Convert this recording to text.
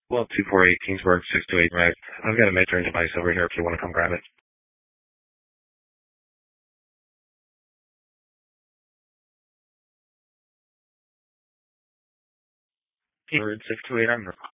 Well, 248 Kingsburg, 628 Mac. I've got a measuring device over here if you want to come grab it. 628, I'm